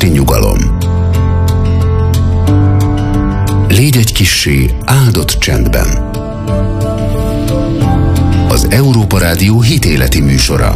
esti nyugalom. Légy egy kissé áldott csendben. Az Európa Rádió hitéleti műsora.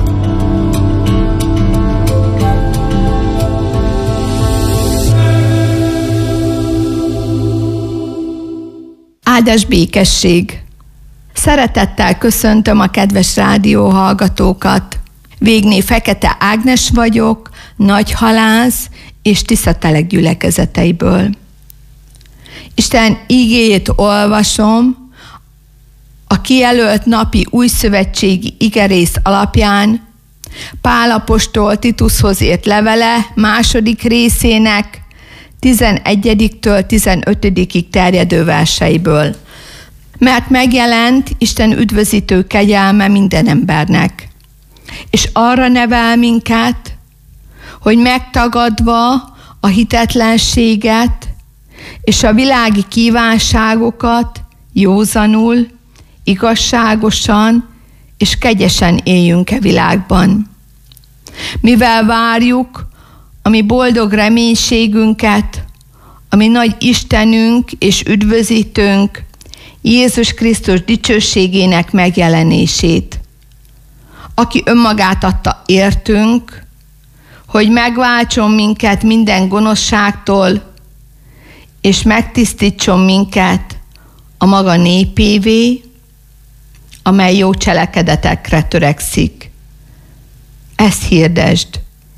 Áldás békesség! Szeretettel köszöntöm a kedves rádióhallgatókat. Végné Fekete Ágnes vagyok, nagyhalász és Tiszatelek gyülekezeteiből. Isten igéjét olvasom a kijelölt napi újszövetségi igerész alapján Pál apostol Titushoz írt levele második részének 11-től 15-ig terjedő verseiből. Mert megjelent Isten üdvözítő kegyelme minden embernek, és arra nevel minket, hogy megtagadva a hitetlenséget és a világi kívánságokat józanul, igazságosan és kegyesen éljünk e világban. Mivel várjuk a mi boldog reménységünket, a mi nagy Istenünk és üdvözítőnk, Jézus Krisztus dicsőségének megjelenését, aki önmagát adta értünk, hogy megváltson minket minden gonoszságtól, és megtisztítson minket a maga népévé, amely jó cselekedetekre törekszik. Ezt hirdesd.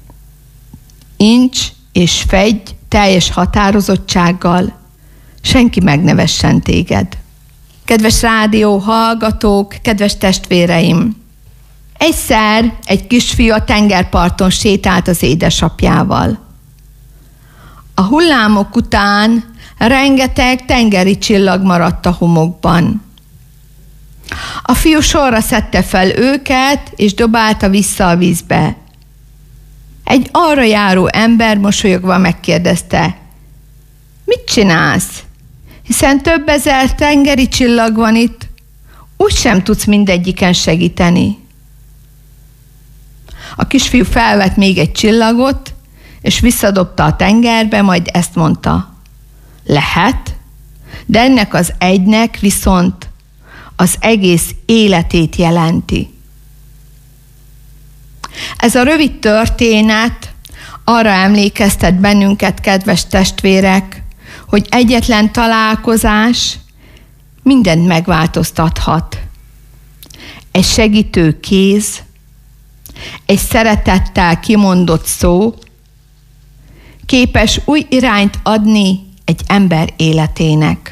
Incs és fedj teljes határozottsággal, senki meg ne vessen téged. Kedves rádió hallgatók, kedves testvéreim! Egyszer egy kisfiú a tengerparton sétált az édesapjával. A hullámok után rengeteg tengeri csillag maradt a homokban. A fiú sorra szedte fel őket, és dobálta vissza a vízbe. Egy arra járó ember mosolyogva megkérdezte: mit csinálsz? Hiszen több ezer tengeri csillag van itt, úgysem tudsz mindegyiken segíteni. A kisfiú felvett még egy csillagot, és visszadobta a tengerbe, majd ezt mondta: lehet, de ennek az egynek viszont az egész életét jelenti. Ez a rövid történet arra emlékeztet bennünket, kedves testvérek, hogy egyetlen találkozás mindent megváltoztathat. Egy segítő kéz, egy szeretettel kimondott szó képes új irányt adni egy ember életének.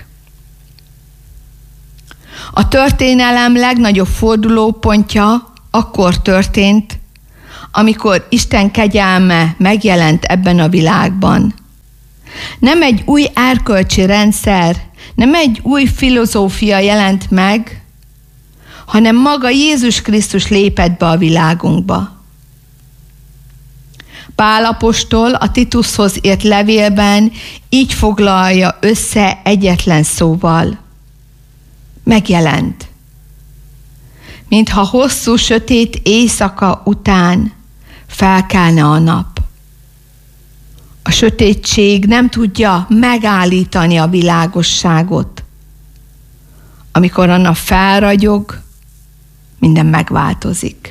A történelem legnagyobb fordulópontja akkor történt, amikor Isten kegyelme megjelent ebben a világban. Nem egy új erkölcsi rendszer, nem egy új filozófia jelent meg, hanem maga Jézus Krisztus lépett be a világunkba. Pál apostol a Titushoz írt levélben így foglalja össze egyetlen szóval: megjelent. Mintha hosszú, sötét éjszaka után felkelne a nap. A sötétség nem tudja megállítani a világosságot. Amikor a nap felragyog, minden megváltozik.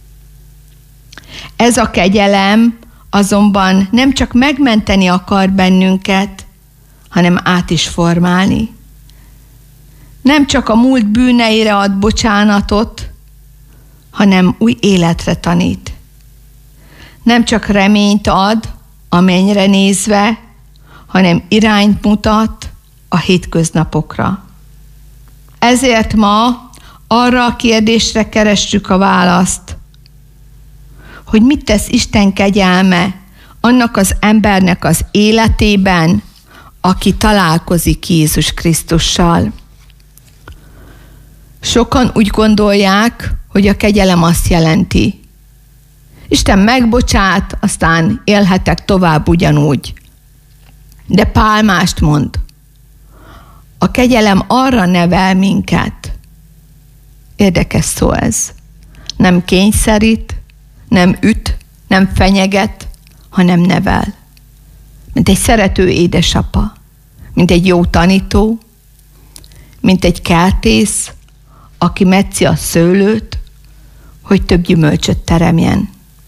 Ez a kegyelem azonban nem csak megmenteni akar bennünket, hanem át is formálni. Nem csak a múlt bűneire ad bocsánatot, hanem új életre tanít. Nem csak reményt ad a mennyre nézve, hanem irányt mutat a hétköznapokra. Ezért ma arra a kérdésre keressük a választ, hogy mit tesz Isten kegyelme annak az embernek az életében, aki találkozik Jézus Krisztussal. Sokan úgy gondolják, hogy a kegyelem azt jelenti: Isten megbocsát, aztán élhetek tovább ugyanúgy. De Pál mást mond. A kegyelem arra nevel minket. Érdekes szó ez. Nem kényszerít, nem üt, nem fenyeget, hanem nevel. mint egy szerető édesapa, mint egy jó tanító, mint egy kertész, aki metszi a szőlőt, hogy több gyümölcsöt teremjen.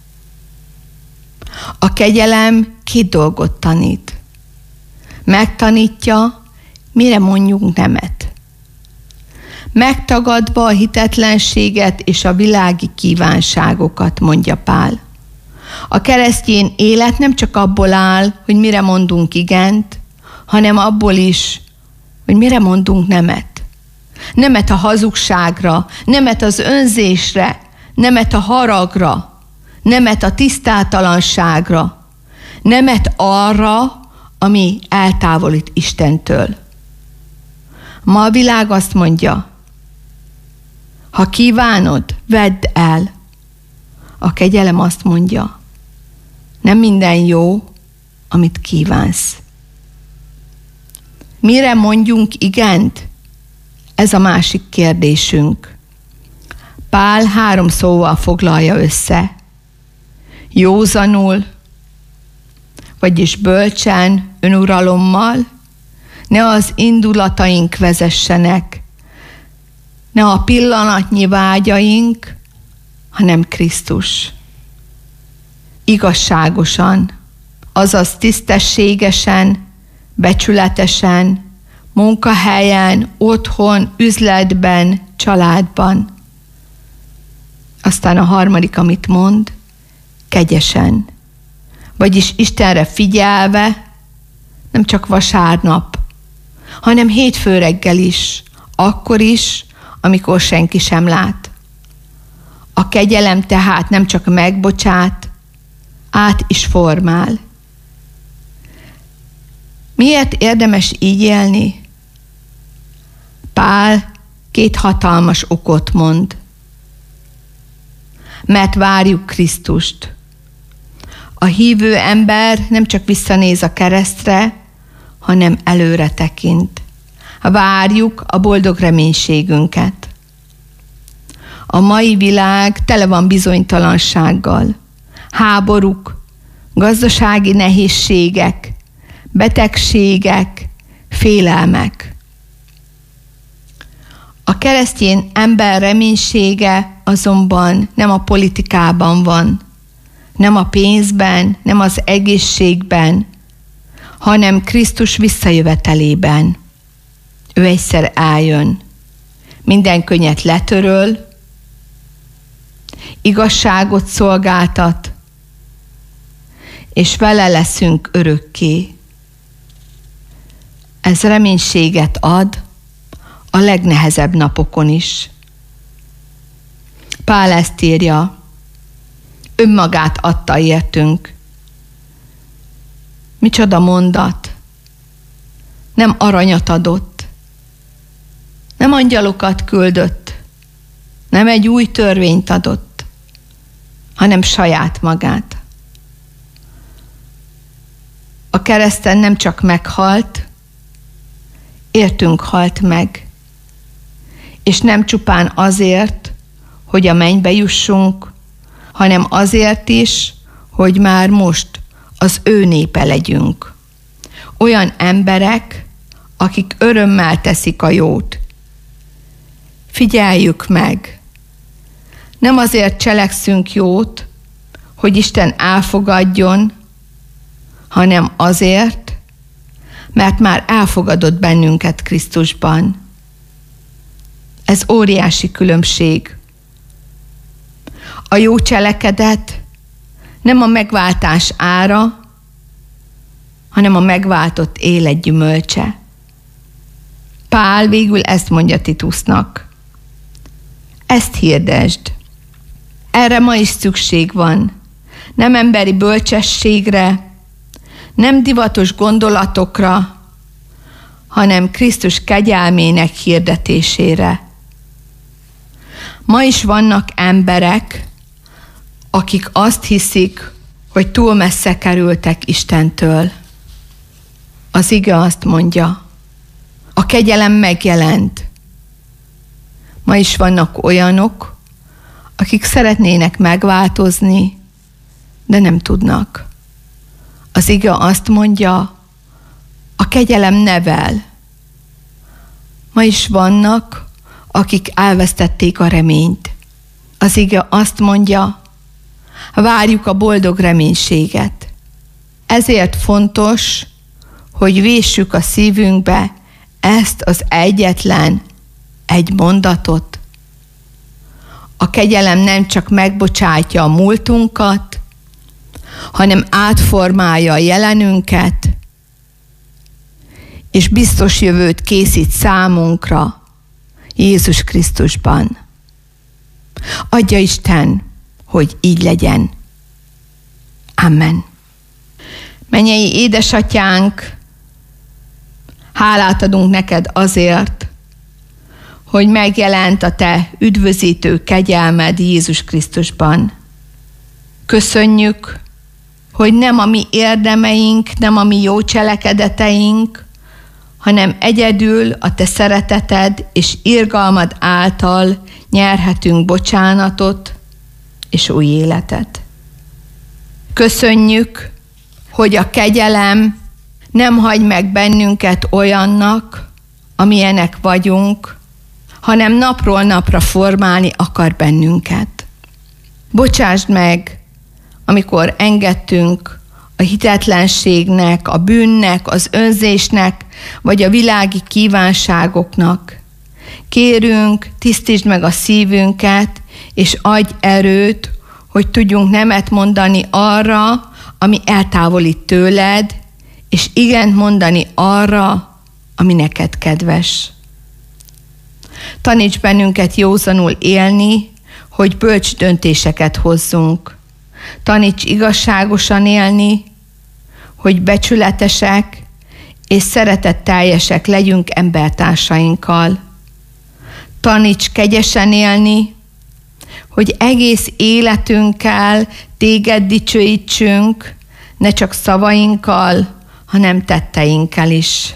A kegyelem 2 dolgot tanít. Megtanítja, mire mondjunk nemet. Megtagadva a hitetlenséget és a világi kívánságokat, mondja Pál. A keresztény élet nem csak abból áll, hogy mire mondunk igent, hanem abból is, hogy mire mondunk nemet. Nemet a hazugságra, nemet az önzésre, nemet a haragra, nemet a tisztátalanságra, nemet arra, ami eltávolít Istentől. Ma a világ azt mondja, ha kívánod, vedd el. A kegyelem azt mondja, nem minden jó, amit kívánsz. Mire mondjunk igent? Ez a másik kérdésünk. Pál 3 szóval foglalja össze. Józanul, vagyis bölcsen, önuralommal, ne az indulataink vezessenek, ne a pillanatnyi vágyaink, hanem Krisztus. Igazságosan, azaz tisztességesen, becsületesen, munkahelyen, otthon, üzletben, családban. Aztán a 3., amit mond, kegyesen, vagyis Istenre figyelve, nem csak vasárnap, hanem hétfő reggel is, akkor is, amikor senki sem lát. A kegyelem tehát nem csak megbocsát, át is formál. Miért érdemes így élni? Pál 2 hatalmas okot mond. Mert várjuk Krisztust. A hívő ember nem csak visszanéz a keresztre, hanem előre tekint. Várjuk a boldog reménységünket. A mai világ tele van bizonytalansággal. Háborúk, gazdasági nehézségek, betegségek, félelmek. A keresztény ember reménysége azonban nem a politikában van, nem a pénzben, nem az egészségben, hanem Krisztus visszajövetelében. Ő egyszer eljön, minden könnyet letöröl, igazságot szolgáltat, és vele leszünk örökké. Ez reménységet ad a legnehezebb napokon is. Pál ezt írja, önmagát adta értünk. Micsoda mondat! Nem aranyat adott, nem angyalokat küldött, nem egy új törvényt adott, hanem saját magát. A kereszten nem csak meghalt, értünk halt meg, és nem csupán azért, hogy a mennybe jussunk, hanem azért is, hogy már most az ő népe legyünk. Olyan emberek, akik örömmel teszik a jót. Figyeljük meg! Nem azért cselekszünk jót, hogy Isten elfogadjon, hanem azért, mert már elfogadott bennünket Krisztusban. Ez óriási különbség. A jó cselekedet nem a megváltás ára, hanem a megváltott élet gyümölcse. Pál végül ezt mondja Titusnak. Ezt hirdesd. Erre ma is szükség van. Nem emberi bölcsességre, nem divatos gondolatokra, hanem Krisztus kegyelmének hirdetésére. Ma is vannak emberek, akik azt hiszik, hogy túl messze kerültek Istentől. Az ige azt mondja, a kegyelem megjelent. Ma is vannak olyanok, akik szeretnének megváltozni, de nem tudnak. Az ige azt mondja, a kegyelem nevel. Ma is vannak, akik elvesztették a reményt. Az ige azt mondja, várjuk a boldog reménységet. Ezért fontos, hogy véssük a szívünkbe ezt az egyetlen egy mondatot. A kegyelem nem csak megbocsátja a múltunkat, hanem átformálja a jelenünket, és biztos jövőt készít számunkra Jézus Krisztusban. Adja Isten, hogy így legyen. Amen. Mennyei édesatyánk, hálát adunk neked azért, hogy megjelent a te üdvözítő kegyelmed Jézus Krisztusban. Köszönjük, hogy nem a mi érdemeink, nem a mi jó cselekedeteink, hanem egyedül a te szereteted és irgalmad által nyerhetünk bocsánatot és új életet. Köszönjük, hogy a kegyelem nem hagy meg bennünket olyannak, amilyenek vagyunk, hanem napról napra formálni akar bennünket. Bocsásd meg, amikor engedtünk a hitetlenségnek, a bűnnek, az önzésnek, vagy a világi kívánságoknak. Kérünk, tisztítsd meg a szívünket, és adj erőt, hogy tudjunk nemet mondani arra, ami eltávolít tőled, és igent mondani arra, ami neked kedves. Taníts bennünket józanul élni, hogy bölcs döntéseket hozzunk. Taníts igazságosan élni, hogy becsületesek és szeretetteljesek legyünk embertársainkkal. Taníts kegyesen élni, hogy egész életünkkel téged dicsőítsünk, ne csak szavainkkal, hanem tetteinkkel is.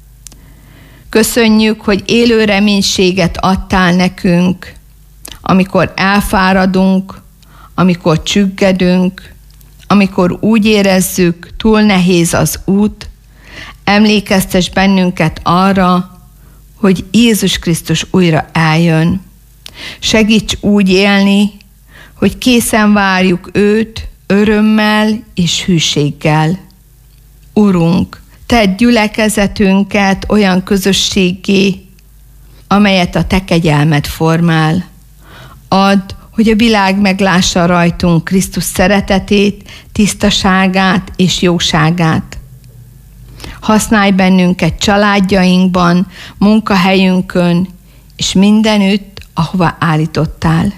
Köszönjük, hogy élő reménységet adtál nekünk, amikor elfáradunk, amikor csüggedünk, amikor úgy érezzük, túl nehéz az út, emlékeztes bennünket arra, hogy Jézus Krisztus újra eljön. Segíts úgy élni, hogy készen várjuk őt örömmel és hűséggel. Urunk, tedd gyülekezetünket olyan közösséggé, amelyet a te kegyelmed formál. Add, hogy a világ meglássa rajtunk Krisztus szeretetét, tisztaságát és jóságát. Használj bennünket családjainkban, munkahelyünkön, és mindenütt, ahova állítottál.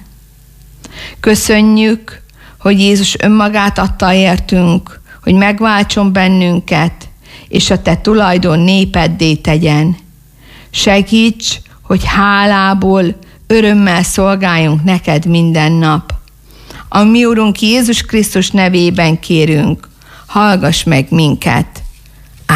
Köszönjük, hogy Jézus önmagát adta értünk, hogy megváltson bennünket, és a te tulajdon népeddé tegyen. Segíts, hogy hálából örömmel szolgáljunk neked minden nap. A mi Urunk Jézus Krisztus nevében kérünk, hallgass meg minket.